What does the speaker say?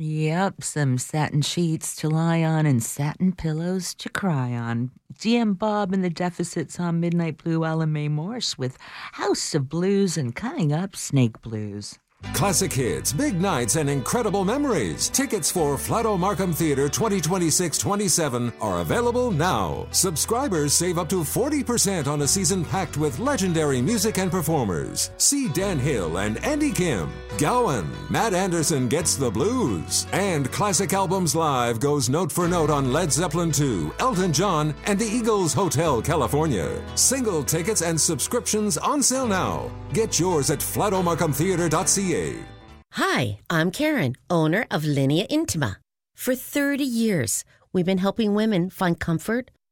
Yep, some satin sheets to lie on and satin pillows to cry on. GM Bob and the Deficits on Midnight Blue, Ella Mae Morse with House of Blues and coming up Snake Blues. Classic hits, big nights, and incredible memories. Tickets for Flato Markham Theatre 2026-27 are available now. Subscribers save up to 40% on a season packed with legendary music and performers. See Dan Hill and Andy Kim. Gowan, Matt Anderson Gets the Blues. And Classic Albums Live goes note for note on Led Zeppelin II, Elton John, and the Eagles Hotel California. Single tickets and subscriptions on sale now. Get yours at flatomarkhamtheatre.ca. Hi, I'm Karen, owner of Linea Intima. For 30 years, we've been helping women find comfort,